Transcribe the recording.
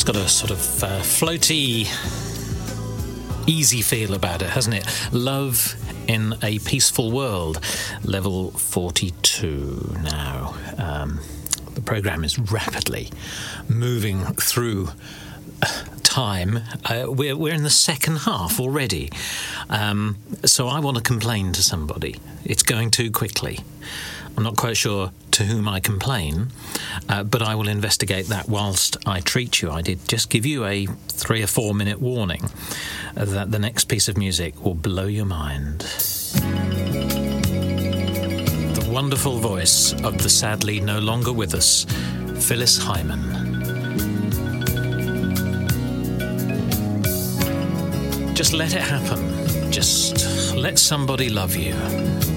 It's got a sort of floaty, easy feel about it, hasn't it? Love in a Peaceful World, level 42 now. The programme is rapidly moving through time. We're in the second half already. So I want to complain to somebody. It's going too quickly. I'm not quite sure to whom I complain, but I will investigate that whilst I treat you. I did just give you a 3 or 4 minute warning that the next piece of music will blow your mind. The wonderful voice of the sadly no longer with us, Phyllis Hyman. Just let it happen. Just let somebody love you.